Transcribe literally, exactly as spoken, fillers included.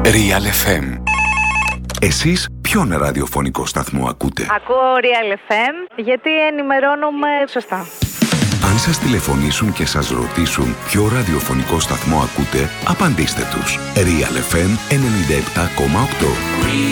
Real εφ εμ. Εσείς ποιον ραδιοφωνικό σταθμό ακούτε? Ακούω Real εφ εμ γιατί ενημερώνομαι σωστά. Αν σας τηλεφωνήσουν και σας ρωτήσουν ποιο ραδιοφωνικό σταθμό ακούτε, απαντήστε τους. Real εφ εμ ενενήντα επτά κόμμα οκτώ.